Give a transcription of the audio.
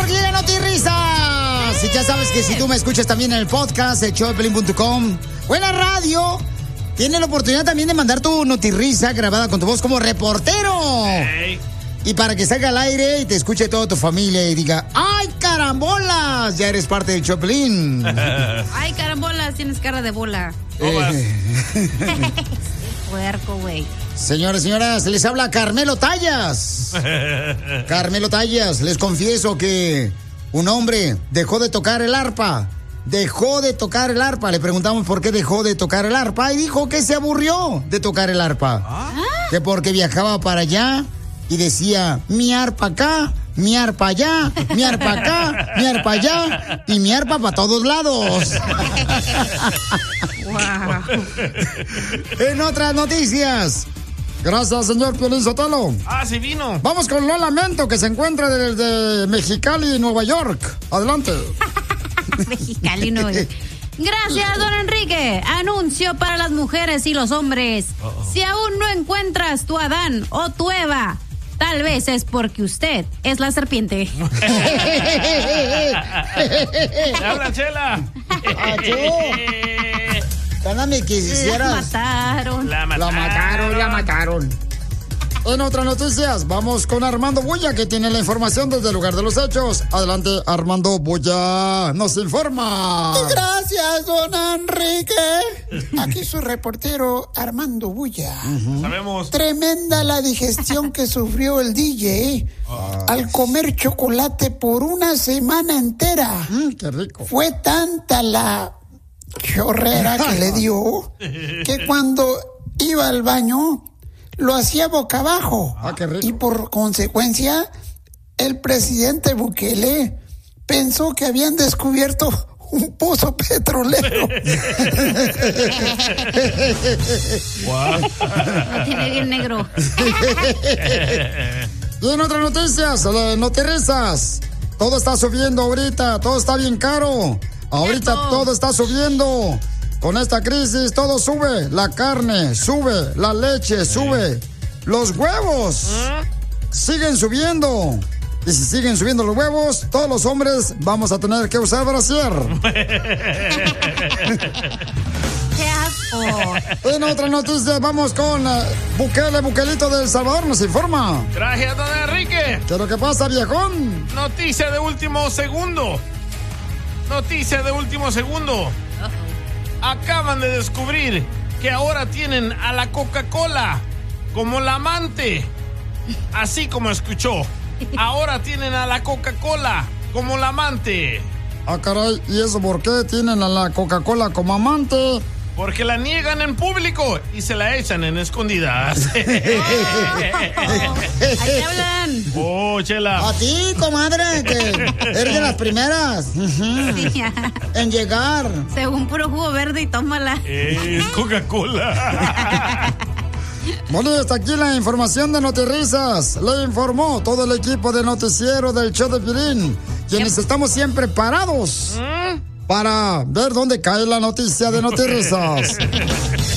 porque llega Notirrisas. Y ya sabes que si tú me escuchas también en el podcast, el showdepiolín.com o en la radio, tienes la oportunidad también de mandar tu notirrisa grabada con tu voz como reportero. Hey. Y para que salga al aire y te escuche toda tu familia y diga, ¡ay, carambolas! Ya eres parte del Choplin. ¡Ay, carambolas! Tienes cara de bola. Puerco, güey. Señores, señoras, les habla Carmelo Tallas. Carmelo Tallas, les confieso que un hombre dejó de tocar el arpa. Dejó de tocar el arpa. Le preguntamos por qué dejó de tocar el arpa y dijo que se aburrió de tocar el arpa. ¿Ah? Que porque viajaba para allá y decía, mi arpa acá, mi arpa allá, mi arpa acá, mi arpa allá y mi arpa para todos lados. Wow. En otras noticias, gracias, señor Piolín Sotelo. Ah, sí vino. Vamos con Lola Mento, que se encuentra desde Mexicali, Nueva York. Adelante. Mexicali, Nueva York. Gracias, don Enrique. Anuncio para las mujeres y los hombres. Si aún no encuentras tu Adán o tu Eva, tal vez es porque usted es la serpiente. ¡Habla, Chela! Cándame que quisieras. La mataron. En otras noticias, vamos con Armando Bulla, que tiene la información desde el lugar de los hechos. Adelante, Armando Bulla, nos informa. Gracias, don Enrique. Aquí su reportero, Armando Bulla. Sabemos. Tremenda la digestión que sufrió el DJ al comer chocolate por una semana entera. ¡Qué rico! Fue tanta la chorrera que le dio que cuando iba al baño lo hacía boca abajo. Qué rico. Y por consecuencia, el presidente Bukele pensó que habían descubierto un pozo petrolero. Wow. Lo tiene bien negro. Y en otras noticias, notirrisas, todo está subiendo ahorita, todo está bien caro. Ahorita todo está subiendo. Con esta crisis todo sube, la carne sube, la leche sube, los huevos siguen subiendo. Y si siguen subiendo los huevos, todos los hombres vamos a tener que usar brasier. ¡Qué asco! En otras noticias vamos con Bukelito de El Salvador, nos informa. Gracias, don Enrique. ¿Qué es lo que pasa, viejón? Noticia de último segundo. Acaban de descubrir que ahora tienen a la Coca-Cola como la amante. Así como escuchó. Ahora tienen a la Coca-Cola como la amante. Ah, caray, ¿y eso por qué tienen a la Coca-Cola como amante? Porque la niegan en público y se la echan en escondidas. ¡Ahí te hablan! ¡Oh, Chela! A ti, comadre, que eres de las primeras en llegar. Según puro jugo verde y tómala. Es Coca-Cola. Bueno, hasta aquí la información de Notirrisas. Le informó todo el equipo de noticiero del show de Piolín, quienes estamos siempre parados para ver dónde cae la noticia de Notirrisas.